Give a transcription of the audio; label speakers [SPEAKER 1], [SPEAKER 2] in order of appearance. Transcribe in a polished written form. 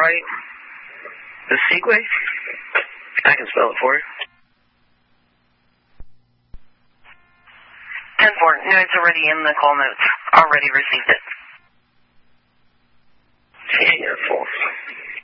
[SPEAKER 1] right? The Segway? I can spell it for you.
[SPEAKER 2] 10-4. No, it's already in the call notes. Already received it.
[SPEAKER 1] Yeah, you're full.